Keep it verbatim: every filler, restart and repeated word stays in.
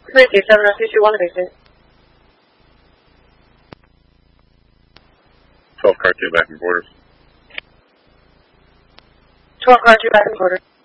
Frequency seven oh two two one, basement. twelve car two back in quarters. twelve car two back in quarters.